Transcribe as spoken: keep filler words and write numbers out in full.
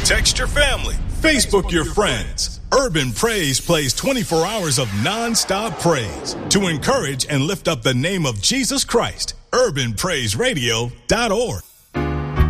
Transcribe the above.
Text your family. Facebook your friends. Urban Praise plays twenty-four hours of non-stop praise to encourage and lift up the name of Jesus Christ. urban praise radio dot org.